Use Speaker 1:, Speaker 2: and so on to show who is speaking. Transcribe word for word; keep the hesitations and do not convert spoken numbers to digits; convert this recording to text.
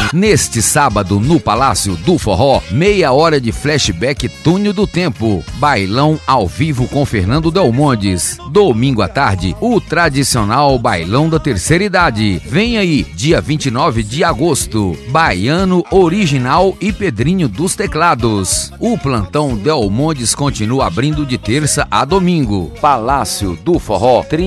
Speaker 1: Neste sábado, no Palácio do Forró, meia hora de flashback Túnel do Tempo. Bailão ao vivo com Fernando Delmondes. Domingo à tarde, o tradicional Bailão da Terceira Idade. Vem aí, dia vinte e nove de agosto. Baiano Original e Pedrinho dos Teclados. O plantão Delmondes continua abrindo de terça a domingo. Palácio do Forró,